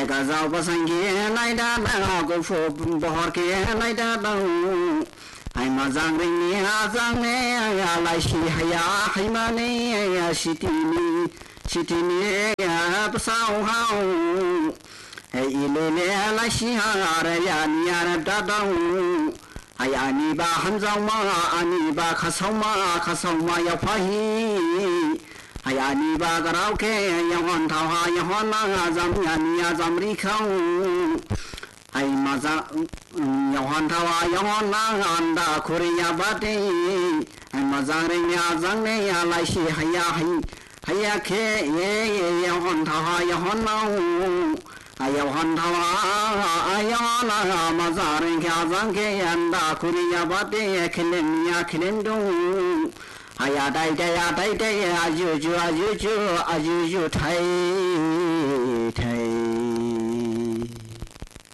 cả giàu bớt sang kia lại đã bao cô phụ bỏ kia lại đã bao ai mà giang rình nia giang nè lại xì hay mà nè xì tì nè bớt sao hao ai lê lê lại xì hà ra ya nia đã bao ai anh ba ham giàu mà anh ba khát sao mà ya phải ai anh ba karaoke ya hòn thao ha ya hòn na zam ya nia zam ri khao ai mà ra ya hòn thao ha ya hòn na anda Korea ba de ai mà ra re ya zang ne ya lai shi hay ke ya hòn thao ha ya hòn na ai ya hòn thao ha ya na mà ra re ya zang ke anda Korea ba de khelen dong aya dai dai ajuju thai